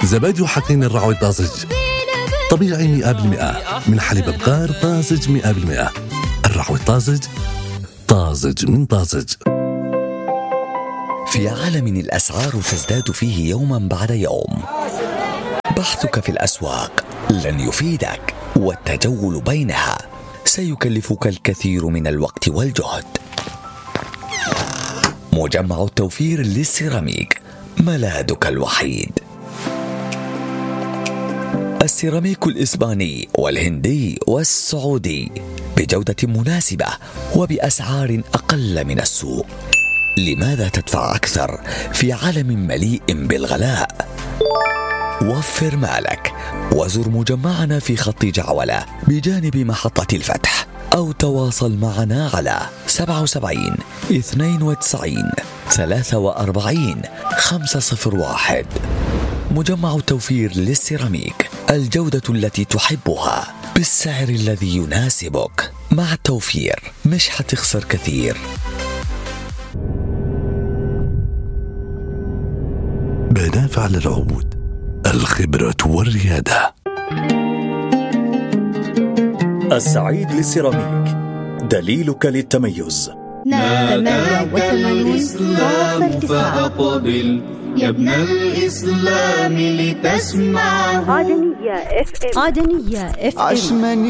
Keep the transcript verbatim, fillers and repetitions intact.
زبادي وحقين الرعوي طازج طبيعي مئة بالمئة من حليب بقار طازج مئة بالمئة. الرعوي طازج، طازج من طازج. في عالم الأسعار تزداد فيه يوما بعد يوم، بحثك في الأسواق لن يفيدك، والتجول بينها سيكلفك الكثير من الوقت والجهد. مجمع التوفير للسيراميك ملاذك الوحيد. السيراميك الإسباني والهندي والسعودي بجودة مناسبة وبأسعار أقل من السوق. لماذا تدفع أكثر في عالم مليء بالغلاء؟ وفر مالك وزر مجمعنا في خط جعولة بجانب محطة الفتح، أو تواصل معنا على سبعة وسبعين اثنين وتسعين ثلاثة وأربعين خمسة صفر واحد. مجمع التوفير للسيراميك، الجودة التي تحبها بالسعر الذي يناسبك. مع التوفير مش هتخسر كثير. بنافع للعود، الخبرة والريادة. السعيد للسيراميك، دليلك للتميز. نادى الإسلام فأقبل يا ابن الإسلام لتسمع. عدنية اف ام. عدنية اف ام.